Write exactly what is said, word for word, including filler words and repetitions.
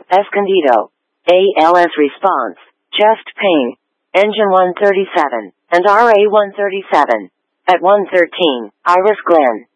Escondido. A L S response, chest pain, engine one thirty-seven, and R A one thirty-seven. At one thirteen, Iris Glen.